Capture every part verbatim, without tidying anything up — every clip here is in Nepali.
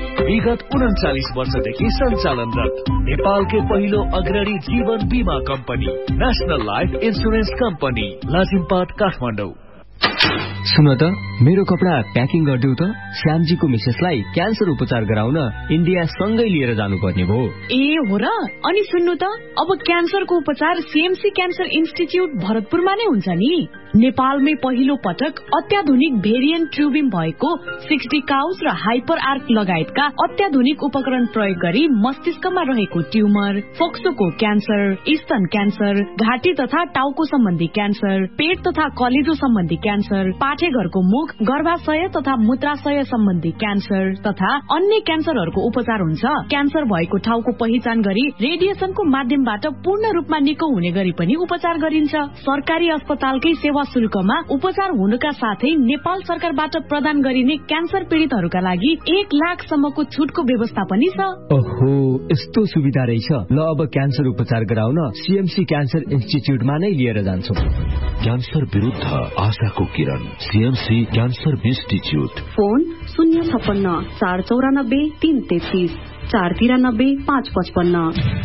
विगत उन्चालिस वर्षदेखि सञ्चालनरत नेपालकै पहिलो अग्रणी जीवन बीमा company national life insurance company Lazimpat Kathmandu. सुन त मेरो कपडा प्याकिङ गरिदेऊ त। श्यामजीको मिसेसलाई क्यान्सर उपचार गराउन इन्डिया सँगै लिएर जानुपर्ने भयो। ए हो र? अनि सुन्नु त, अब क्यान्सरको उपचार सीएमसी क्यान्सर इन्स्टिच्युट भरतपुरमा नै हुन्छ नि। नेपालमै पहिलो पटक अत्याधुनिक भेरिएन्ट ट्युबिम भएको सिक्सटी काउस र हाइपर आर्क लगायतका अत्याधुनिक उपकरण प्रयोग गरी मस्तिष्कमा रहेको ट्युमर, फोक्सोको क्यान्सर, स्तन क्यान्सर, घाँटी तथा टाउको सम्बन्धी क्यान्सर, पेट तथा कलेजो सम्बन्धी क्यान्सर, पाठेघरको मुख, गर्भाशय तथा मूत्राशय सम्बन्धी क्यान्सर तथा अन्य क्यान्सरहरूको उपचार हुन्छ। क्यान्सर भएको ठाउँको पहिचान गरी रेडिएसनको माध्यमबाट पूर्ण रूपमा निको हुने गरी पनि उपचार गरिन्छ। सरकारी अस्पतालकै सेवा शुल्कमा उपचार हुनुका साथै नेपाल सरकारबाट प्रदान गरिने क्यान्सर पीड़ितहरूका लागि एक लाख सम्मको छुटको व्यवस्था पनि छ। ओहो, यस्तो सुविधा रहेछ। ल अब क्यान्सर उपचार गराउन सीएमसी क्यान्सर इन्स्टिच्युटमा नै लिएर जान्छु। क्यान्सर विरुद्ध आशाको किरण, सीएमसी क्यान्सर इन्स्टिच्युट। फोन शून्य छप्पन्न चार चौरानब्बे तीन तेत्तीस चार तिरानब्बे पाँच पचपन्न।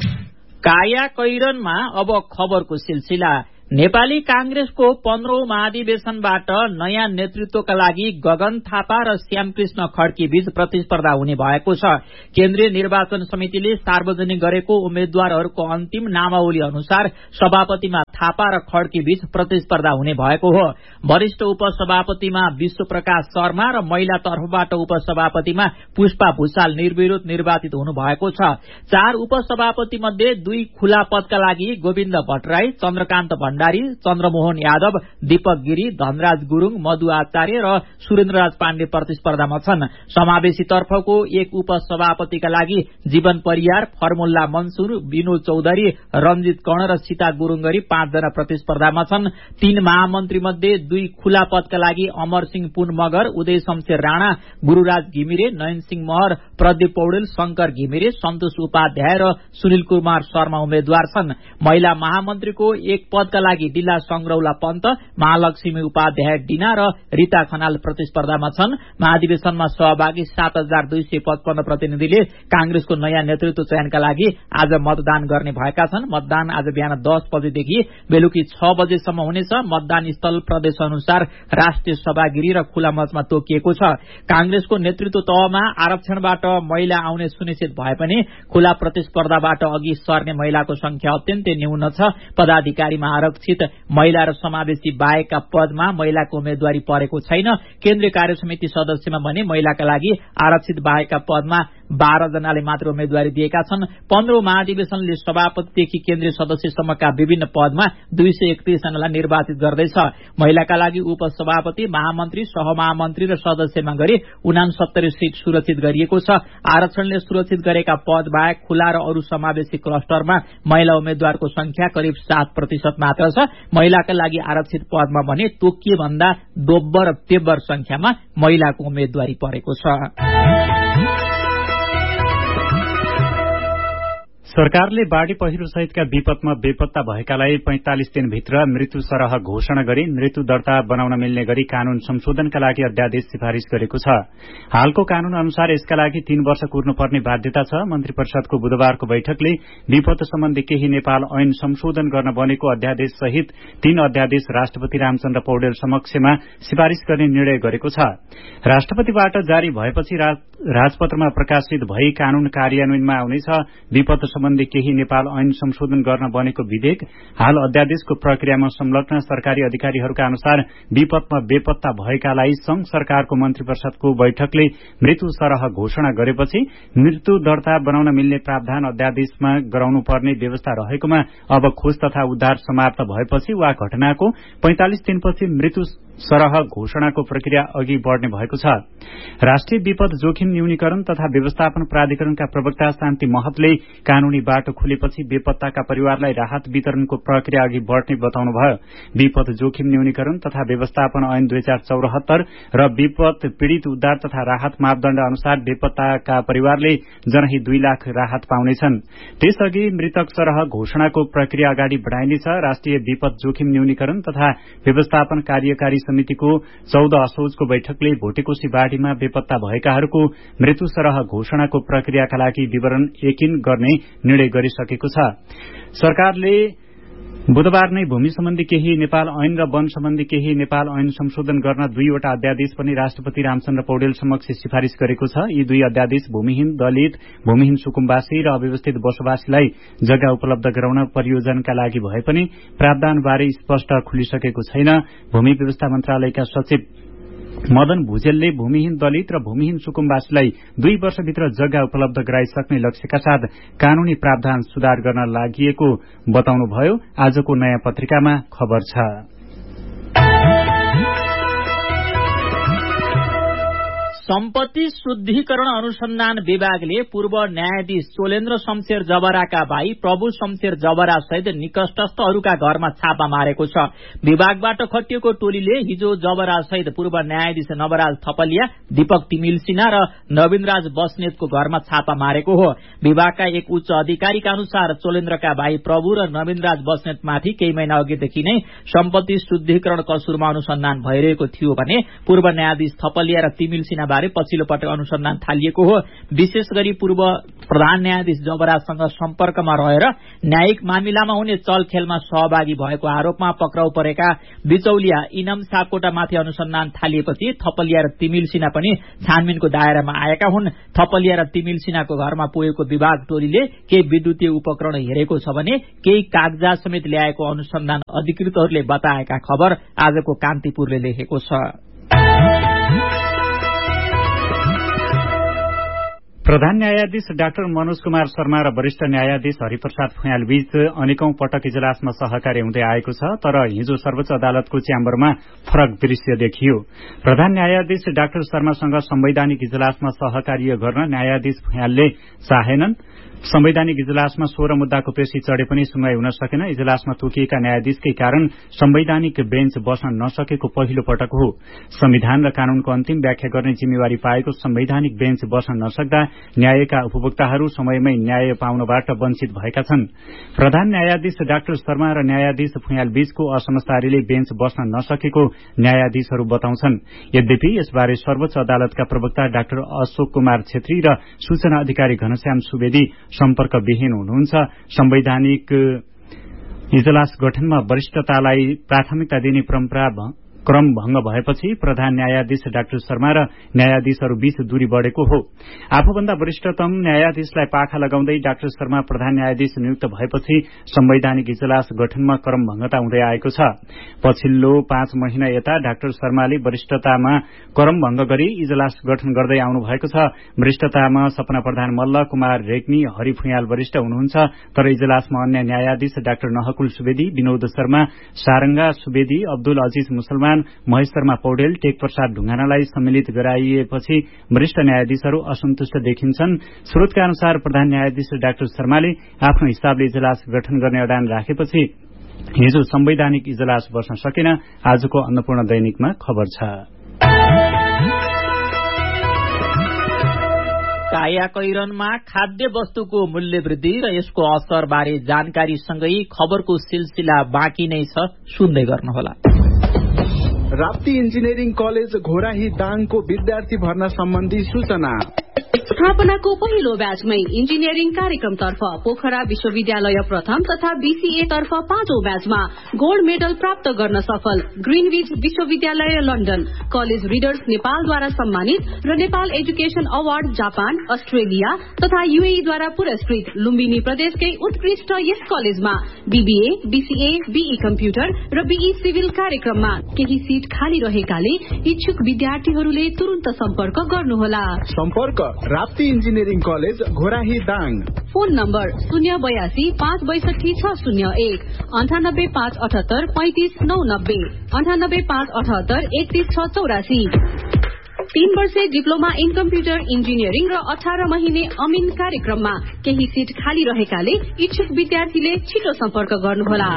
काया कैरनमा अब खबरको सिलसिला। नेपाली कांग्रेसको पन्ध्रौं महाधिवेशनबाट नयाँ नेतृत्वका लागि गगन थापा र श्यामकृष्ण खड्की बीच प्रतिस्पर्धा हुने भएको छ। केन्द्रीय निर्वाचन समितिले सार्वजनिक गरेको उम्मेद्वारहरूको अन्तिम नामावली अनुसार सभापतिमा थापा र खड्की बीच प्रतिस्पर्धा हुने भएको हो। वरिष्ठ उपसभापतिमा विश्व प्रकाश शर्मा र महिला तर्फबाट उपसभापतिमा पुष्पा भूषाल निर्विरोध निर्वाचित हुनु भएको छ। चार उपसभापति मध्ये दुई खुला पदका लागि गोविन्द भट्टराई, चन्द्रकान्त भण्डारी, चन्द्रमोहन यादव, दीपक गिरी, धनराज गुरूङ, मधु आचार्य र सुरेन्द्रराज पाण्डे प्रतिस्पर्धामा छन्। समावेशी तर्फको एक उपसभापतिका लागि जीवन परियार, फर्मुल्ला मन्सुर, विनोद चौधरी, रञ्जित कर्ण र सीता गुरूङ गरी पाँचजना प्रतिस्पर्धामा छन्। तीन महामन्त्री मध्ये दुई खुला पदका लागि अमर सिंह पुन मगर, उदय शमशेर राणा, गुरूराज घिमिरे, नयन सिंह महर, प्रदीप पौडेल, शंकर घिमिरे, सन्तोष उपाध्याय र सुनिल कुमार शर्मा उम्मेद्वार छन्। महिला महामन्त्रीको एक पदका लागि डिल्ला संग्रौला पन्त, महालक्ष्मी उपाध्याय डिना र रीता खनाल प्रतिस्पर्धामा छन्। महाधिवेशनमा सहभागी सात हजार दुई सय पचपन्न प्रतिनिधिले कांग्रेसको नयाँ नेतृत्व चयनका लागि आज मतदान गर्ने भएका छन्। मतदान आज बिहान दस बजेदेखि बेलुकी छ बजेसम्म हुनेछ। मतदान स्थल प्रदेश अनुसार राष्ट्रिय सभागिरी र खुला मञ्चमा तोकिएको छ। कांग्रेसको नेतृत्व तहमा आरक्षणबाट महिला आउने सुनिश्चित भए पनि खुला प्रतिस्पर्धाबाट अघि सर्ने महिलाको संख्या अत्यन्तै न्यून छ। पदाधिकारीमा आरक्षित महिला र समावेशी बाहेकका पदमा महिलाको उम्मेद्वारी परेको छैन। केन्द्रीय कार्यसमिति सदस्यमा भने महिलाका लागि आरक्षित बाहेकका पदमा बाह्र जनाले मात्र उम्मेद्वारी दिएका छन्। पन्ध्रौं महाधिवेशनले सभापतिदेखि केन्द्रीय सदस्यसम्मका विभिन्न पदमा दुई सय एकतीस जनालाई निर्वाचित गर्दैछ। महिलाका लागि उपसभापति, महामन्त्री, सहमहामन्त्री र सदस्यमा गरी उनासत्तरी सीट सुरक्षित गरिएको छ। आरक्षणले सुरक्षित गरेका पद बाहेक खुला र अरू समावेशी क्लस्टरमा महिला उम्मेद्वारको संख्या करिब सात प्रतिशत मात्र छ। महिलाका लागि आरक्षित पदमा भने तोकिए भन्दा दोब्बर तेब्बर संख्यामा महिलाको उम्मेद्वारी परेको छ। सरकारले बाढ़ी पहिरो सहितका विपदमा बेपत्ता भएकालाई पैंतालिस दिनभित्र मृत्यु सरह घोषणा गरी मृत्यु दर्ता बनाउन मिल्ने गरी कानून संशोधनका लागि अध्यादेश सिफारिश गरेको छ। हालको कानून अनुसार यसका लागि तीन वर्ष कुर्नुपर्ने बाध्यता छ। मन्त्री परिषदको बुधबारको बैठकले विपद सम्बन्धी केही नेपाल ऐन संशोधन गर्न बनेको अध्यादेश सहित तीन अध्यादेश राष्ट्रपति रामचन्द्र पौडेल समक्षमा सिफारिश गर्ने निर्णय गरेको छ। राष्ट्रपतिबाट जारी भएपछि राजपत्रमा प्रकाशित भई कानून कार्यान्वयनमा आउनेछ। विपद सम्बन्धी केही नेपाल ऐन संशोधन गर्न बनेको विधेयक हाल अध्यादेशको प्रक्रियामा संलग्न सरकारी अधिकारीहरूका अनुसार विपदमा बेपत्ता भएकालाई संघ सरकारको मन्त्री परिषदको बैठकले मृत्यु सरह घोषणा गरेपछि मृत्यु दर्ता बनाउन मिल्ने प्रावधान अध्यादेशमा गराउनु पर्ने व्यवस्था रहेकोमा अब खोज तथा उद्धार समाप्त भएपछि वा घटनाको पैंतालिस दिनपछि मृत्यु सरह घोषणाको प्रक्रिया अघि बढ़ने भएको छ। राष्ट्रिय विपद जोखिम न्यूनीकरण तथा व्यवस्थापन प्राधिकरणका प्रवक्ता शान्ति महतले कानून कानूनी बाटो खुलेपछि बेपत्ताका परिवारलाई राहत वितरणको प्रक्रिया अघि बढ्ने बताउनुभयो। विपद जोखिम न्यूनीकरण तथा व्यवस्थापन ऐन दुई हजार चौरात्तर र विपद पीड़ित उद्धार तथा राहत मापदण्ड अनुसार बेपत्ताका परिवारले जनही दुई लाख राहत पाउनेछन्। त्यसअघि मृतक सरह घोषणाको प्रक्रिया अगाडि बढ़ाइनेछ। राष्ट्रिय विपद जोखिम न्यूनीकरण तथा व्यवस्थापन कार्यकारी समितिको चौध असोजको बैठकले भोटेकोशी बाढ़ीमा बेपत्ता भएकाहरूको मृत्यु सरह घोषणाको प्रक्रियाका लागि विवरण यकिन गर्ने निर्णय गरिसकेको छ। सरकारले बुधबार नै भूमि सम्बन्धी केही नेपाल ऐन र वन सम्बन्धी केही नेपाल ऐन संशोधन गर्न दुईवटा अध्यादेश पनि राष्ट्रपति रामचन्द्र पौडेल समक्ष सिफारिश गरेको छ। यी दुई अध्यादेश भूमिहीन दलित, भूमिहीन सुकुम्बासी र अव्यवस्थित बसोबासीलाई जग्गा उपलब्ध गराउन परियोजनाका लागि भए पनि प्रावधानबारे स्पष्ट खुलिसकेको छैन। भूमि व्यवस्था मन्त्रालयका सचिव मदन भुजेलले भूमिहीन दलित र भूमिहीन सुकुम्बासीलाई दुई वर्षभित्र जग्गा उपलब्ध गराइसक्ने लक्ष्यका साथ कानूनी प्रावधान सुधार गर्न लागि बताउनुभयो। आजको नयाँ पत्रिकामा खबर छ। सम्पत्ति शुद्धिकरण अनुसन्धान विभागले पूर्व न्यायाधीश चोलेन्द्र शमशेर जबराका भाइ प्रभु शमशेर जबरा सहित निकटस्थहरूका घरमा छापा मारेको छ। विभागबाट खटिएको टोलीले हिजो जबरा सहित पूर्व न्यायाधीश नवराज थपलिया, दीपक तिमिल सिन्हा र नवीनराज बस्नेतको घरमा छापा मारेको हो। विभागका एक उच्च अधिकारीका अनुसार चोलेन्द्रका भाइ प्रभु र नवीनराज बस्नेतमाथि केही महिना अघिदेखि नै सम्पत्ति शुद्धिकरण कसुरमा अनुसन्धान भइरहेको थियो भने पूर्व न्यायाधीश थपलिया र तिमिल सिन्हा पछिल्लो पटक अनुसन्धान थालिएको हो। विशेष गरी पूर्व प्रधान न्यायाधीश जबरासँग सम्पर्कमा रहेर न्यायिक मामिलामा हुने चलखेलमा सहभागी भएको आरोपमा पक्राउ परेका बिचौलिया इनम सापकोटामाथि अनुसन्धान थालिएपछि थपलिया र तिमिल सिन्हा पनि छानबिनको दायरामा आएका हुन्। थपलिया र तिमिल सिन्हाको घरमा पुगेको विभाग टोलीले केही विद्युतीय उपकरण हेरेको छ भने केही कागजात समेत ल्याएको अनुसन्धान अधिकृतहरूले बताएका खबर आजको कान्तिपुरले लेखेको छ। प्रधान न्यायाधीश डाक्टर मनोज कुमार शर्मा र वरिष्ठ न्यायाधीश हरिप्रसाद फुयाल बीच अनेकौं पटक इजलासमा सहकार्य हुँदै आएको छ, तर हिजो सर्वोच्च अदालतको च्याम्बरमा फरक दृश्य देखियो। प्रधान न्यायाधीश डाक्टर शर्मासँग संवैधानिक इजलासमा सहकार्य गर्न न्यायाधीश फुयालले चाहेनन्। संवैधानिक इजलासमा सोह्र मुद्दाको पेशी चढे पनि सुनवाई हुन सकेन। इजलासमा तोकिएका न्यायाधीशकै कारण संवैधानिक बेन्च बस्न नसकेको पहिलो पटक हो। संविधान र कानूनको अन्तिम व्याख्या गर्ने जिम्मेवारी पाएको संवैधानिक बेन्च बस्न नसक्दा न्यायका उपभोक्ताहरू समयमै न्याय पाउनबाट वञ्चित भएका छन्। प्रधान न्यायाधीश डाक्टर शर्मा र न्यायाधीश फुयाल बीचको असमझदारीले बेन्च बस्न नसकेको न्यायाधीशहरू बताउँछन्। यद्यपि यसबारे सर्वोच्च अदालतका प्रवक्ता डाक्टर अशोक कुमार छेत्री र सूचना अधिकारी घनश्याम सुवेदी सम्पर्कविहीन हुनुहुन्छ। संवैधानिक इजलास गठनमा वरिष्ठतालाई प्राथमिकता दिने परम्परा क्रम भंग भएपछि प्रधान न्यायाधीश डाक्टर शर्मा र न्यायाधीशहरू बीच दूरी बढ़ेको हो। आफूभन्दा वरिष्ठतम न्यायाधीशलाई पाखा लगाउँदै डाक्टर शर्मा प्रधान न्यायाधीश नियुक्त भएपछि संवैधानिक इजलास गठनमा क्रम भंगता हुँदै आएको छ। पछिल्लो पाँच महिना यता डाक्टर शर्माले वरिष्ठतामा क्रम भंग गरी इजलास गठन गर्दै आउनु भएको छ। वरिष्ठतामा सपना प्रधान मल्ल, कुमार रेग्मी, हरि फुयाल वरिष्ठ हुनुहुन्छ, तर इजलासमा अन्य न्यायाधीश डाक्टर नहकुल सुवेदी, विनोद शर्मा, सारंगा सुवेदी, अब्दुल अजीज मुसलमान, महेश शर्मा पौडेल, टेक प्रसाद ढुंगानालाई सम्मिलित गराइएपछि वरिष्ठ न्यायाधीशहरू असन्तुष्ट देखिन्छन्। स्रोतका अनुसार प्रधान न्यायाधीश डाक्टर शर्माले आफ्नो हिसाबले इजलास गठन गर्ने अडान राखेपछि हिजो संवैधानिक इजलास बस्न सकेन। आजको अन्नपूर्ण दैनिकमा खबर छ। कायाकैरनमा खाद्य वस्तुको मूल्य वृद्धि र यसको असर बारे जानकारीसँगै खबरको सिलसिला बाँकी नै छ, सुन्दै गर्नुहोला। राप्ती इन्जिनियरिङ कलेज घोराही दाङको विद्यार्थी भर्ना सम्बन्धी सूचना। स्थापनाको पहिलो ब्याचमै इन्जिनियरिङ कार्यक्रमतर्फ पोखरा विश्वविद्यालय प्रथम तथा बीसीए तर्फ पाँचौं ब्याचमा गोल्ड मेडल प्राप्त गर्न सफल ग्रीनविच विश्वविद्यालय लन्डन, कलेज रिडर्स नेपालद्वारा सम्मानित र Nepal education award Japan, Australia तथा यूएईद्वारा पुरस्कृत लुम्बिनी प्रदेशकै उत्कृष्ट यस कलेजमा बीबीए, बीसीए, बीई कम्प्युटर र बीई सिभिल कार्यक्रममा केही सीट खाली रहेकाले इच्छुक विद्यार्थीहरूले तुरन्त सम्पर्क गर्नुहोला। सम्पर्क Rapti engineering college Ghorahi Dang. Phone number शून्य बयासी पाँच बैसठी छ शून्य एक, अन्ठानब्बे पाँच अठहत्तर पैंतिस नौ नब्बे, अन्ठानब्बे पाँच अठहत्तर एकतीस छ चौरासी। तीन वर्षे डिप्लोमा इन कम्प्युटर इन्जिनियरिङ र अठार महिने अमिन कार्यक्रममा केही सीट खाली रहेकाले इच्छुक विद्यार्थीले छिटो सम्पर्क गर्नुहोला।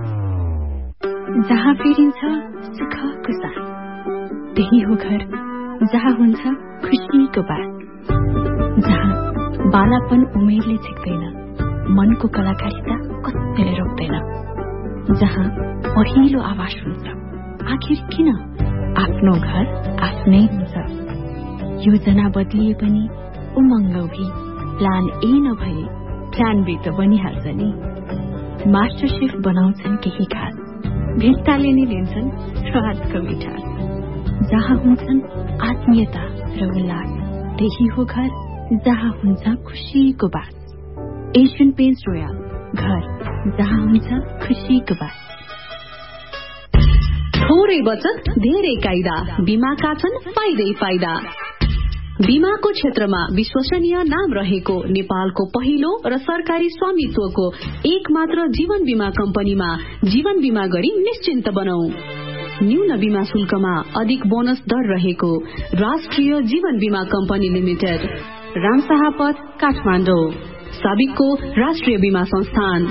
जहाँ फेरिन्छ सुखको साथ, त्यही हो घर जहाँ हुन्छ खुसीको बात, जहाँ बालापन उमेरले झिक्दैन, मनको कलाकारिता कतिले रोक्दैन, जहाँ पहिलो आवाज हुन्छ आखिर किन आफ्नो घर आफ्नै हुन्छ। योजना बदलिए पनि उमङ्ग भी प्लान ए नभए प्लान बी त बनिहाल्छ नि। मास्टर शेफ बनाउँछन् केही खास, भेट्टाले नै लिन्छन् स्वादको मिठास, जहाँ हुन्छन् आत्मीयता र उल्लास, त्यही हो घर जहाँ हुन्छ खुसीको बात। एशियन पेन्ट्स रोयल, घर जहाँ हुन्छ खुसीको बात। थोरै बचत धेरै कायदा, बीमाका छन् फाइदै फाइदा। बीमाको क्षेत्रमा विश्वसनीय नाम रहेको नेपालको पहिलो र सरकारी स्वामित्वको एक मात्र जीवन बीमा कम्पनीमा जीवन बीमा गरी निश्चिन्त बनौ। न्यून बीमा शुल्कमा अधिक बोनस दर रहेको राष्ट्रिय जीवन बीमा कम्पनी लिमिटेड, रामशाहपथ, काठमाडौँ, साबिकको राष्ट्रिय बीमा संस्थान।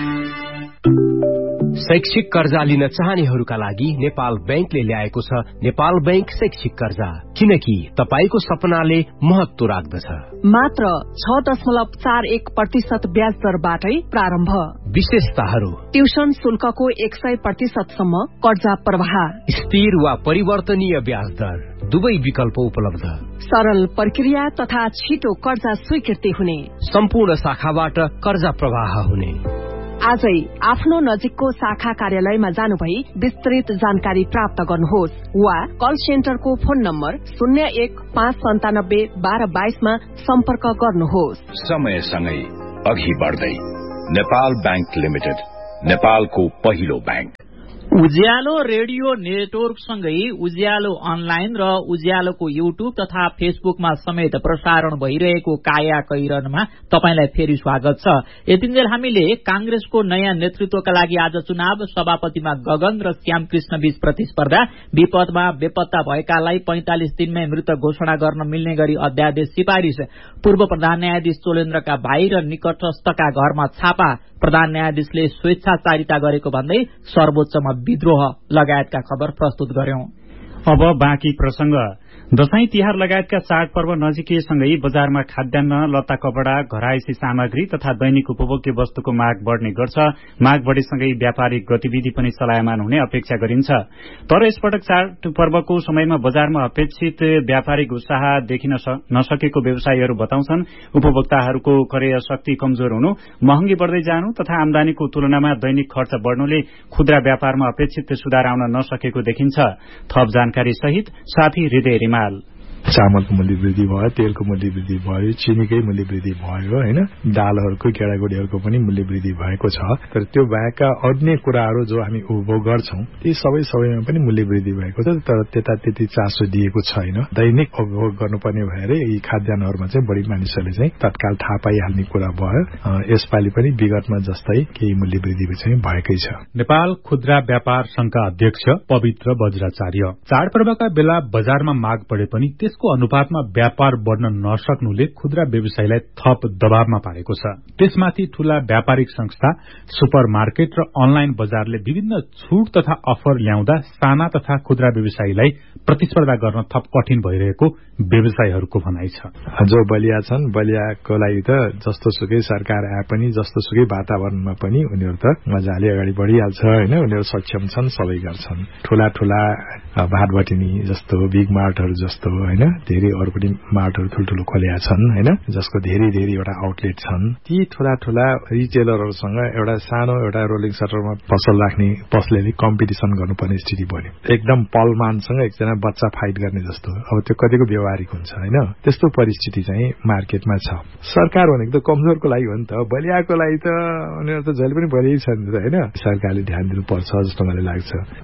शैक्षिक कर्जा लिन चाहनेहरूका लागि नेपाल बैंकले ल्याएको छ नेपाल बैंक शैक्षिक कर्जा, किनकि तपाईको सपनाले महत्व राख्दछ। मात्र छ दशमलव चार एक प्रतिशत ब्याज दरबाटै प्रारम्भ। विशेषताहरू: ट्युसन शुल्कको एक सय प्रतिशतसम्म कर्जा प्रवाह, स्थिर वा परिवर्तनीय ब्याज दर, दुवै विकल्प उपलब्ध, सरल प्रक्रिया तथा छिटो कर्जा स्वीकृति हुने, सम्पूर्ण शाखाबाट कर्जा प्रवाह हुने। आजै आफ्नो नजिकको शाखा कार्यालयमा जानुभई विस्तृत जानकारी प्राप्त गर्नुहोस् वा कल सेन्टरको फोन नम्बर शून्य एक पाँच सन्तानब्बे बाह्र बाइसमा सम्पर्क गर्नुहोस्। समयसँगै अघि बढ्दै नेपाल बैंक लिमिटेड, नेपालको पहिलो बैंक। उज्यालो रेडियो नेटवर्कसँगै उज्यालो अनलाइन र उज्यालोको युट्युब तथा फेसबुकमा समेत प्रसारण भइरहेको काया कैरनमा तपाईलाई फेरि स्वागत छ। यतिन्जेल हामीले कांग्रेसको नयाँ नेतृत्वका लागि आज चुनाव, सभापतिमा गगन र श्यामकृष्ण बीच प्रतिस्पर्धा, विपदमा बेपत्ता भएकालाई पैंतालिस दिनमै मृत घोषणा गर्न मिल्ने गरी अध्यादेश सिफारिश, पूर्व प्रधान न्यायाधीश चोलेन्द्रका भाइ र निकटस्थका घरमा छापा, प्रधान न्यायाधीशले स्वेच्छाचारिता गरेको भन्दै सर्वोच्चमा विद्रोह लगायतका खबर प्रस्तुत गर्यौं। अब बाँकी प्रसंग। दशैं तिहार लगायतका चाडपर्व नजिकिएसँगै बजारमा खाद्यान्न, लत्ता कपड़ा, घरायसी सामग्री तथा दैनिक उपभोग्य वस्तुको माग बढ्ने गर्छ। माग बढेसँगै व्यापारिक गतिविधि पनि चलायमान हुने अपेक्षा गरिन्छ। तर यसपटक चाडपर्वको समयमा बजारमा अपेक्षित व्यापारिक उत्साह देखिन नसकेको व्यवसायीहरू बताउँछन्। उपभोक्ताहरूको क्रय शक्ति कमजोर हुनु, महँगी बढ्दै जानु तथा आमदानीको तुलनामा दैनिक खर्च बढ्नुले खुद्रा व्यापारमा अपेक्षित सुधार आउन नसकेको देखिन्छ। थप जानकारी सहित साथी हृदय रिमाल। चामलको मूल्य वृद्धि भयो, तेलको मूल्य वृद्धि भयो, चिनीकै मूल्य वृद्धि भयो, हैन, दालहरूको, केडागुडीहरूको पनि मूल्य वृद्धि भएको छ। तर त्यो बाहेकका अन्य कुराहरू जो हामी उपभोग गर्छौं ती सबै सबैमा पनि मूल्य वृद्धि भएको छ। तर त्यता त्यति चासो दिएको छैन। दैनिक उपभोग गर्नुपर्ने भएर यी खाद्यान्नहरूमा चाहिँ बढी मानिसहरूले चाहिँ तत्काल थाहा पाइहाल्ने कुरा भयो। यसपालि पनि विगतमा जस्तै केही मूल्य वृद्धि चाहिँ भएकै छ। नेपाल खुद्रा व्यापार संघका अध्यक्ष पवित्र वज्राचार्य, चाडपर्वका बेला बजारमा माग बढे पनि त्यसको अनुपातमा व्यापार बढ्न नसक्नुले खुद्रा व्यवसायीलाई थप दबावमा पारेको छ। त्यसमाथि ठूला व्यापारिक संस्था, सुपर मार्केट र अनलाइन बजारले विभिन्न छूट तथा अफर ल्याउँदा साना तथा खुद्रा व्यवसायीलाई प्रतिस्पर्धा गर्न थप कठिन भइरहेको व्यवसायीहरूको भनाइ छ। जो बलिया छन्, बलियाको लागि त जस्तो सुकै सरकार आए पनि, जस्तो सुकै वातावरणमा पनि उनीहरू त मजाले अगाडि बढ़िहाल्छ, हैन। उनीहरू सक्षम छन्, सबै गर्छन्। ठूला ठूला भाटबटिनी जस्तो, बिग मार्टहरू जस्तो, हैन, धेरै अरू पनि मार्टहरू ठूल्ठूलो खोलेका छन्, हैन, जसको धेरै धेरै एउटा आउटलेट छन्। ती ठूला ठूला रिटेलरहरूसँग एउटा सानो एउटा रोलिङ सटरमा पसल राख्ने पसलेले कम्पिटिसन गर्नुपर्ने स्थिति बन्यो। एकदम पलमानसँग एकजना बच्चा फाइट गर्ने जस्तो। अब त्यो कतिको व्यवहारिक हुन्छ, हैन। त्यस्तो परिस्थिति चाहिँ मार्केटमा छ। सरकार भनेको त कमजोरको लागि हो नि त, बलियाको लागि त उनीहरू त जहिले पनि बलियै छन्, हैन। सरकारले ध्यान दिनुपर्छ जस्तो मलाई लाग्छ।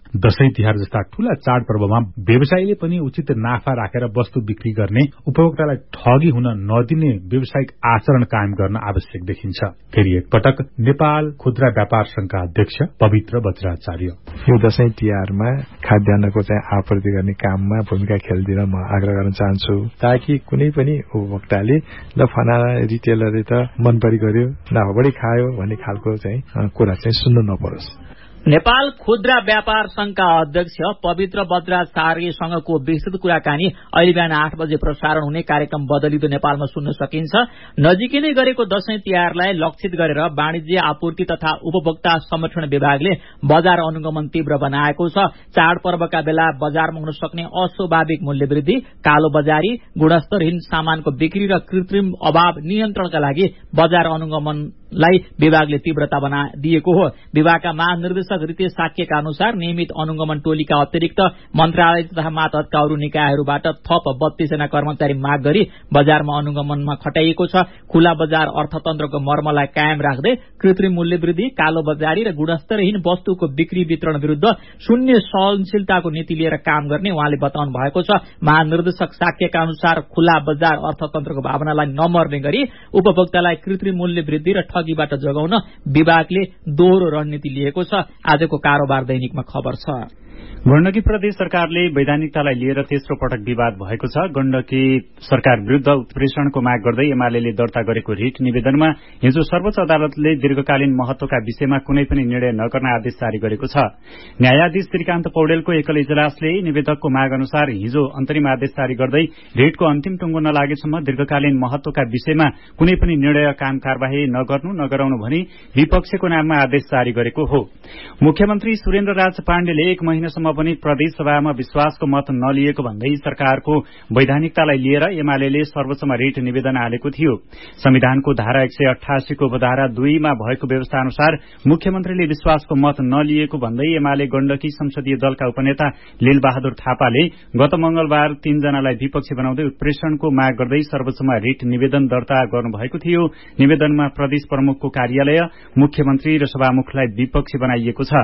दशैं तिहार जस्ता ठूला चाडपर्वमा व्यवसायीले पनि उचित नाफा राखेर वस्तु बिक्री गर्ने, उपभोक्तालाई ठगी हुन नदिने व्यावसायिक आचरण कायम गर्न आवश्यक देखिन्छ। फेरि एकपटक नेपाल खुद्रा व्यापार संघका अध्यक्ष पवित्र बज्राचार्य। यो दशैं तिहारमा खाद्यान्नको चाहिँ आपूर्ति गर्ने काममा भूमिका खेल्दिन म आग्रह गर्न चाहन्छु, ताकि कुनै पनि उपभोक्ताले ल फलाना रिटेलरले त मनपरी गर्यो, नाफा बढी खायो भन्ने खालको चाहिँ कुरा चाहिँ सुन्नु नपरोस्। नेपाल खुद्रा व्यापार संघका अध्यक्ष पवित्र बज्राचार्यसँगको विस्तृत कुराकानी अहिले बिहान आठ बजे प्रसारण हुने कार्यक्रम बदलिदो नेपालमा सुन्न सकिन्छ। नजिकै नै गरेको दशैं तिहारलाई लक्षित गरेर वाणिज्य आपूर्ति तथा उपभोक्ता संरक्षण विभागले बजार अनुगमन तीव्र बनाएको छ। चाडपर्वका बेला बजारमा हुन सक्ने अस्वाभाविक मूल्य वृद्धि, कालो बजारी, गुणस्तरहीन सामानको बिक्री र कृत्रिम अभाव नियन्त्रणका लागि बजार अनुगमनलाई विभागले तीव्रता बना दिएको हो। विभागका महानिर्देशक रितेश साक्यका अनुसार नियमित अनुगमन टोलीका अतिरिक्त मन्त्रालय तथा मातहतका अरू निकायहरूबाट थप बत्तीस जना कर्मचारी माग गरी बजारमा अनुगमनमा खटाइएको छ। खुला बजार अर्थतन्त्रको मर्मलाई कायम राख्दै कृत्रिम मूल्य वृद्धि, कालो बजारी र गुणस्तरहीन वस्तुको बिक्री वितरण विरूद्ध शून्य सहनशीलताको नीति लिएर काम गर्ने उहाँले बताउनु भएको छ। महानिर्देशक साक्यका अनुसार खुला बजार अर्थतन्त्रको भावनालाई नमर्ने गरी उपभोक्तालाई कृत्रिम मूल्य वृद्धि र ठगीबाट जोगाउन विभागले दोहोरो रणनीति लिएको छ। आजको कारोबार दैनिकमा खबर छ। गण्डकी प्रदेश सरकारले वैधानिकतालाई लिएर तेस्रो पटक विवाद भएको छ। गण्डकी सरकार विरूद्ध उत्प्रेषणको माग गर्दै एमाले दर्ता गरेको रिट निवेदनमा हिजो सर्वोच्च अदालतले दीर्घकालीन महत्वका विषयमा कुनै पनि निर्णय नगर्न आदेश जारी गरेको छ। न्यायाधीश श्रीकान्त पौडेलको एकल इजलासले निवेदकको माग अनुसार हिजो अन्तरिम आदेश जारी गर्दै रिटको अन्तिम टुङ्गो नलागेसम्म दीर्घकालीन महत्वका विषयमा कुनै पनि निर्णय काम कार्यवाही नगर्नु नगराउनु भनी विपक्षको नाममा आदेश जारी गरेको हो। मुख्यमन्त्री सुरेन्द्र राज पाण्डेले एक महिनासम्म पनि प्रदेश सभामा विश्वासको मत नलिएको भन्दै सरकारको वैधानिकतालाई लिएर एमाले सर्वोच्चमा रिट निवेदन हालेको थियो। संविधानको धारा एक सय अठासीको उपधारा दुईमा भएको व्यवस्था अनुसार मुख्यमन्त्रीले विश्वासको मत नलिएको भन्दै एमाले गण्डकी संसदीय दलका उपनेता लीलबहादुर थापाले गत मंगलबार तीनजनालाई विपक्षी बनाउँदै उत्प्रेषणको माग गर्दै सर्वोच्चमा रिट निवेदन दर्ता गर्नुभएको थियो। निवेदनमा प्रदेश प्रमुखको कार्यालय, मुख्यमन्त्री र सभामुखलाई विपक्षी बनाइएको छ।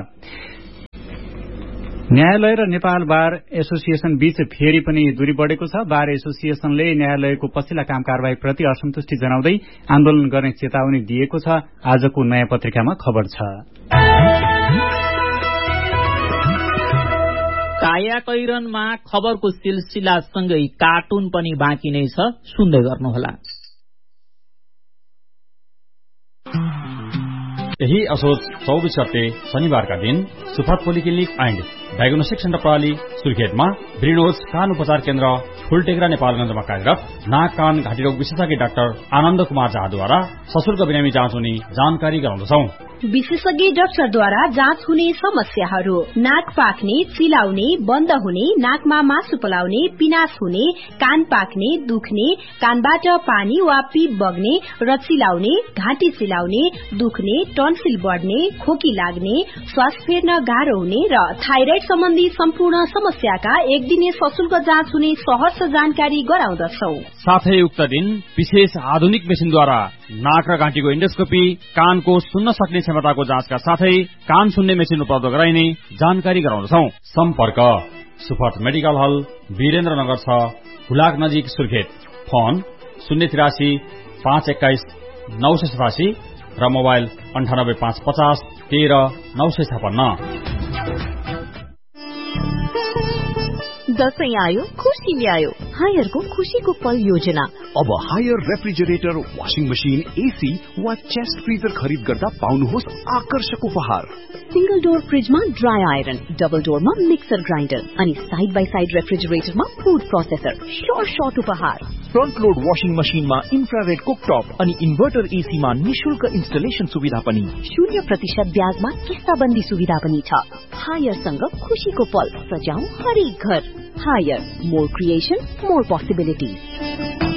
न्यायालय र नेपाल बार एसोसिएशन बीच फेरि पनि दूरी बढ़ेको छ। बार एसोसिएशनले न्यायालयको पछिल्ला काम कार्यवाही प्रति असन्तुष्टि जनाउँदै आन्दोलन गर्ने चेतावनी दिएको छ। आजको नयाँ पत्रिकामा खबर छ। कायाकैरनमा खबरको सिलसिलासँगै कार्टुन पनि बाँकी नै छ, सुन्दै गर्नुहोला। यही असोज चौबीस गते शनिबारका दिन सुफात पोलिक्लिनिक एण्ड डायग्नोस्टिक सेन्टर प्रणाली सुर्खेतमा ब्रिनोज कान उपचार केन्द्र फुलटेक्रा नेपालगञ्जमा कार्यरत नाक कान घाँटी रोग विशेषज्ञ डाक्टर आनन्द कुमार झाद्वारा सशुल्क बिरामी जाँच हुने जानकारी गराउँदछौं। विशेषज्ञ डाक्टरद्वारा जाँच हुने समस्याहरू: नाक पाक्ने, चिलाउने, बन्द हुने, नाकमा मासु पलाउने, पिनास हुने, कान पाक्ने, दुख्ने, कानबाट पानी वा पिप बग्ने र चिलाउने, घाँटी चिलाउने, दुख्ने, टन्सिल बढ्ने, खोकी लाग्ने, श्वास फेर्न गाह्रो हुने र थाइराइड सम्बन्धी सम्पूर्ण समस्याका एक दिने सशुल्क जाँच हुने सहर्ष जानकारी गराउँदछौ। साथै उक्त दिन विशेष आधुनिक मेसिनद्वारा नाक र घाँटीको इन्डोस्कोपी, कानको सुन्न सक्ने क्षमताको जाँचका साथै कान सुन्ने मेसिन उपलब्ध गराइने जानकारी गराउँदछौ। सम्पर्क सुफात मेडिकल हल, वीरेन्द्रनगर छ, हुलाक नजिक, सुर्खेत। फोन शून्य तिरासी पाँच एक्काइस नौ सय सतासी र मोबाइल अन्ठानब्बे पाँच पचास तेह्र नौ सय छपन्न। दशैं आयो, खुशी ल्यायो। हायरको खुशीको पल योजना। अब higher refrigerator, washing machine, AC वा चेस्ट फ्रिजर खरिद गर्दा पाउनुहोस् आकर्षक उपहार। सिंगल डोर फ्रिजमा dry iron, double डोरमा mixer grinder अनि side by side रेफ्रिजरेटरमा food processor. Short short उपहार। फ्रन्ट लोड वाशिङ मशिनमा इन्फ्रारेड कुकटप अनि इन्भर्टर एसीमा निशुल्क इन्स्टलेसन सुविधा पनि। शून्य प्रतिशत ब्याजमा किस्ताबन्दी सुविधा पनि छ। हायरसँग खुशीको पल सजाऊ हरेक घर। Higher, more creation, more possibilities.